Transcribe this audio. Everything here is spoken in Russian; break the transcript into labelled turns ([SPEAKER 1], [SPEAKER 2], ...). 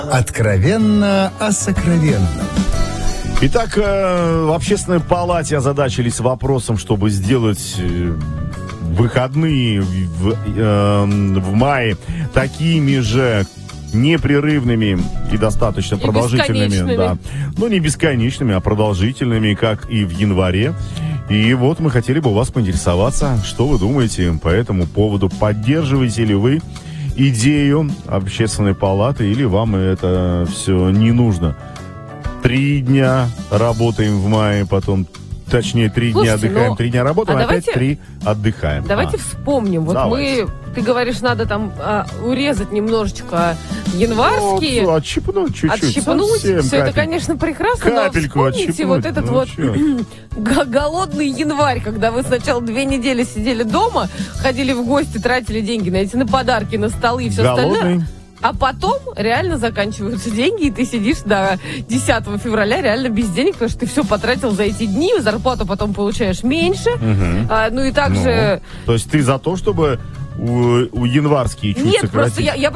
[SPEAKER 1] Откровенно о сокровенном.
[SPEAKER 2] Итак, в Общественной палате озадачились вопросом, чтобы сделать выходные в мае такими же непрерывными и достаточно продолжительными. Да. Ну, не бесконечными, а продолжительными, как и в январе. И вот мы хотели бы у вас поинтересоваться, что вы думаете по этому поводу. Поддерживаете ли вы идею Общественной палаты, или вам это все не нужно? 3 дня работаем в мае, потом, точнее, 3 дня отдыхаем, 3 дня работаем, опять 3 отдыхаем.
[SPEAKER 3] Давайте вспомним. Вот ты говоришь, надо там урезать немножечко январские.
[SPEAKER 2] Отщипнуть чуть-чуть.
[SPEAKER 3] Отщипнуть. Все это, конечно, прекрасно.
[SPEAKER 2] Капельку
[SPEAKER 3] но вспомните
[SPEAKER 2] отщипнуть.
[SPEAKER 3] Вот этот голодный январь, когда вы сначала 2 недели сидели дома, ходили в гости, тратили деньги на подарки, на столы и все остальное. А потом реально заканчиваются деньги, и ты сидишь до 10 февраля реально без денег, потому что ты все потратил за эти дни, зарплату потом получаешь меньше. Ну и также...
[SPEAKER 2] То есть ты за то, чтобы у январские чуть сократить?
[SPEAKER 3] Нет, просто я